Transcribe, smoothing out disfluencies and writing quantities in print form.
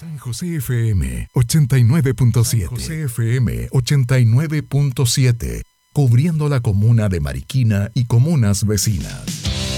San José FM 89.7. José FM 89.7. Cubriendo la comuna de Mariquina y comunas vecinas.